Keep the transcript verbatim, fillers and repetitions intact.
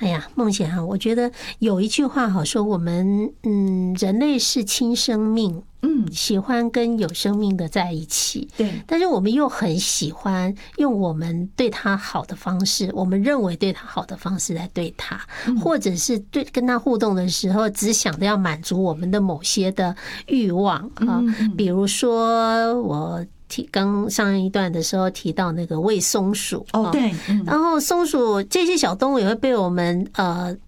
哎呀，梦贤啊，我觉得有一句话好说，我们嗯，人类是亲生命，嗯，喜欢跟有生命的在一起， 对， 但是我们又很喜欢用我们对他好的方式，我们认为对他好的方式来对他，或者是对跟他互动的时候，只想着要满足我们的某些的欲望啊，比如说我。提刚上一段的时候提到那个喂松鼠哦，对， 然后松鼠这些小动物也会被我们呃